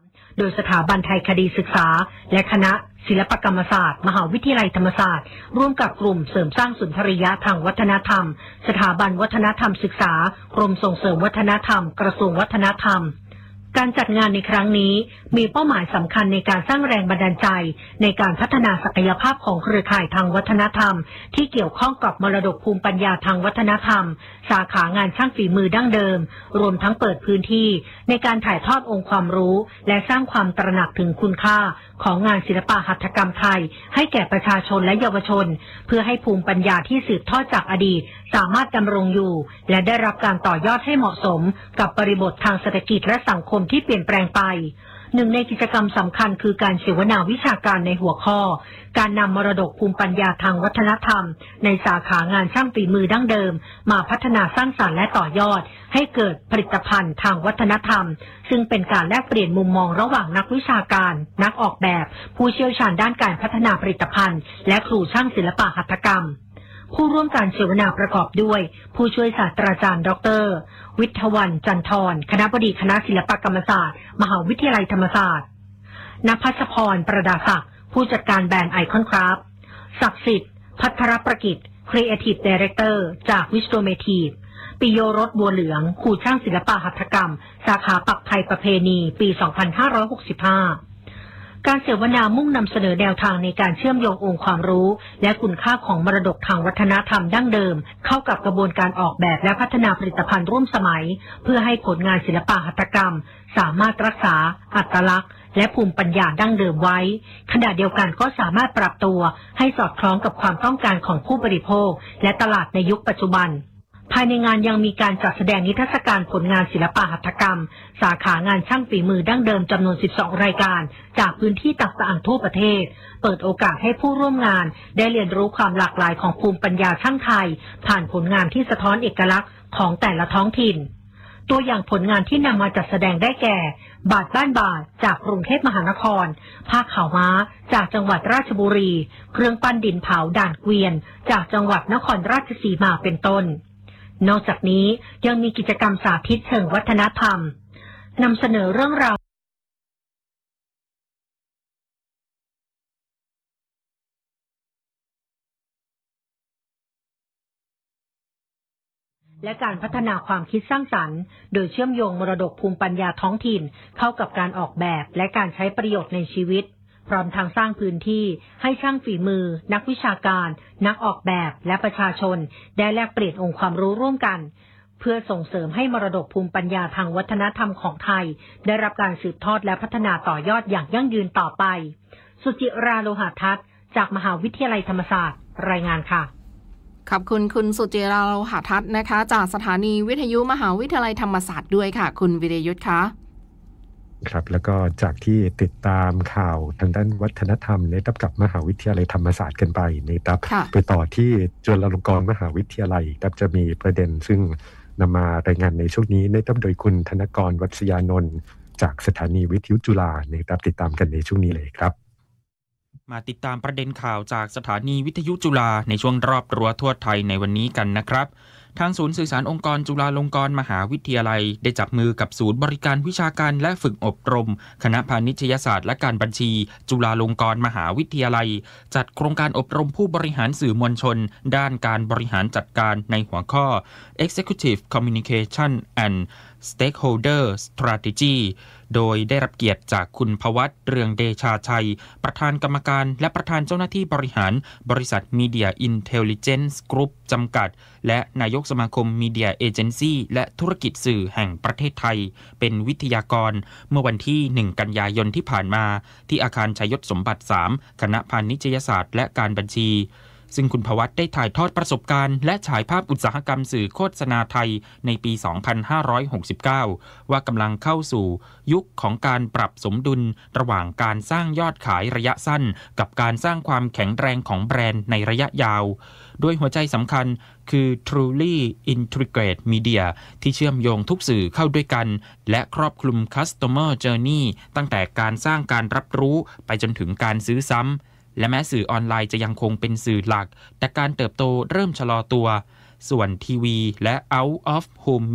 โดยสถาบันไทยคดีศึกษาและคณะศิลปกรรมศาสตร์มหาวิทยาลัยธรรมศาสตร์ร่วมกับกลุ่มเสริมสร้างสุนทรียะทางวัฒนธรรมสถาบันวัฒนธรรมศึกษากรมส่งเสริมวัฒนธรรมกระทรวงวัฒนธรรมการจัดงานในครั้งนี้มีเป้าหมายสำคัญในการสร้างแรงบันดาลใจในการพัฒนาศักยภาพของเครือข่ายทางวัฒนธรรมที่เกี่ยวข้องกับมรดกภูมิปัญญาทางวัฒนธรรมสาขางานช่างฝีมือดั้งเดิมรวมทั้งเปิดพื้นที่ในการถ่ายทอดองค์ความรู้และสร้างความตระหนักถึงคุณค่าของงานศิลปะหัตถกรรมไทยให้แก่ประชาชนและเยาวชนเพื่อให้ภูมิปัญญาที่สืบทอดจากอดีตสามารถดำรงอยู่และได้รับการต่อยอดให้เหมาะสมกับบริบททางเศรษฐกิจและสังคมที่เปลี่ยนแปลงไปหนึ่งในกิจกรรมสำคัญคือการเสวนาวิชาการในหัวข้อการนำมรดกภูมิปัญญาทางวัฒนธรรมในสาขางานช่างฝีมือดั้งเดิมมาพัฒนาสร้างสรรค์และต่อยอดให้เกิดผลิตภัณฑ์ทางวัฒนธรรมซึ่งเป็นการแลกเปลี่ยนมุมมองระหว่างนักวิชาการนักออกแบบผู้เชี่ยวชาญด้านการพัฒนาผลิตภัณฑ์และครูช่างศิลปะหัตถกรรมผู้ร่วมการเสวนาประกอบด้วยผู้ช่วยศาสตราจารย์ดร.วิทยวันจันทร์คณบดีคณะศิลปกรรมศาสตร์มหาวิทยาลัยธรรมศาสตร์ณภัสพรประดาศักดิ์ผู้จัดการแบรนด์ไอคอนคราฟต์ศักดิ์สิทธิ์พัทรประกิจ Creative Director จากวิสโตเมทีฟปิโยรสบัวเหลืองครูช่างศิลปะหัตถกรรมสาขาปักไทยประเพณีปี 2565การเสวนามุ่งนำเสนอแนวทางในการเชื่อมโยงองค์ความรู้และคุณค่าของมรดกทางวัฒนธรรมดั้งเดิมเข้ากับกระบวนการออกแบบและพัฒนาผลิตภัณฑ์ร่วมสมัยเพื่อให้ผลงานศิลปะหัตถกรรมสามารถรักษาอัตลักษณ์และภูมิปัญญาดั้งเดิมไว้ขณะเดียวกันก็สามารถปรับตัวให้สอดคล้องกับความต้องการของผู้บริโภคและตลาดในยุคปัจจุบันภายในงานยังมีการจัดแสดงนิทรรศการผลงานศิลปะหัตถกรรมสาขางานช่างฝีมือดั้งเดิมจำนวน 12 รายการจากพื้นที่ต่างๆทั่วประเทศเปิดโอกาสให้ผู้ร่วมงานได้เรียนรู้ความหลากหลายของภูมิปัญญาช่างไทยผ่านผลงานที่สะท้อนเอกลักษณ์ของแต่ละท้องถิ่นตัวอย่างผลงานที่นำมาจัดแสดงได้แก่บาทบ้านบาทจากกรุงเทพมหานครผ้าขาวม้าจากจังหวัดราชบุรีเครื่องปั้นดินเผาด่านเกวียนจากจังหวัดนครราชสีมาเป็นต้นนอกจากนี้ยังมีกิจกรรมสาธิตเชิงวัฒนธรรมนำเสนอเรื่องราวและการพัฒนาความคิดสร้างสรรค์โดยเชื่อมโยงมรดกภูมิปัญญาท้องถิ่นเข้ากับการออกแบบและการใช้ประโยชน์ในชีวิตพร้อมทางสร้างพื้นที่ให้ช่างฝีมือนักวิชาการนักออกแบบและประชาชนได้แลกเปลี่ยนองค์ความรู้ร่วมกันเพื่อส่งเสริมให้มรดกภูมิปัญญาทางวัฒนธรรมของไทยได้รับการสืบทอดและพัฒนาต่อยอดอย่างยั่งยืนต่อไปสุจิราโลหทัศน์จากมหาวิทยาลัยธรรมศาสตร์รายงานค่ะขอบคุณคุณสุจิราโลหทัศน์นะคะจากสถานีวิทยุมหาวิทยาลัยธรรมศาสตร์ด้วยค่ะคุณวิรยุทธ์คะครับแล้วก็จากที่ติดตามข่าวทางด้านวัฒนธรรมนะครับกับมหาวิทยาลัยธรรมศาสตร์กันไปนะครับไปต่อที่จุฬาลงกรณ์มหาวิทยาลัยครับจะมีประเด็นซึ่งนำมารายงานในช่วงนี้นะครับโดยคุณธนกรวัชยานนท์จากสถานีวิทยุจุฬานะครับติดตามกันในช่วงนี้เลยครับมาติดตามประเด็นข่าวจากสถานีวิทยุจุฬาในช่วงรอบรั้วทั่วไทยในวันนี้กันนะครับทางศูนย์สื่อสารองค์กรจุฬาลงกรณ์มหาวิทยาลัยได้จับมือกับศูนย์บริการวิชาการและฝึกอบรมคณะพาณิชยศาสตร์และการบัญชีจุฬาลงกรณ์มหาวิทยาลัยจัดโครงการอบรมผู้บริหารสื่อมวลชนด้านการบริหารจัดการในหัวข้อ Executive Communication and Stakeholder Strategy โดยได้รับเกียรติจากคุณภวัฒน์เรืองเดชาชัยประธานกรรมการและประธานเจ้าหน้าที่บริหารบริษัท Media Intelligence Group จำกัดและนายกสมาคม Media Agency และธุรกิจสื่อแห่งประเทศไทยเป็นวิทยากรเมื่อวันที่1กันยายนที่ผ่านมาที่อาคารชัยยศสมบัติ3คณะพาณิชยศาสตร์และการบัญชีซึ่งคุณภวัฒน์ได้ถ่ายทอดประสบการณ์และฉายภาพอุตสาหกรรมสื่อโฆษณาไทยในปี 2569 ว่ากำลังเข้าสู่ยุคของการปรับสมดุลระหว่างการสร้างยอดขายระยะสั้นกับการสร้างความแข็งแรงของแบรนด์ในระยะยาวโดยหัวใจสำคัญคือ Truly Integrated Media ที่เชื่อมโยงทุกสื่อเข้าด้วยกันและครอบคลุม Customer Journey ตั้งแต่การสร้างการรับรู้ไปจนถึงการซื้อซ้ำและแม้สื่อออนไลน์จะยังคงเป็นสื่อหลักแต่การเติบโตเริ่มชะลอตัวส่วนทีวีและ Out of Home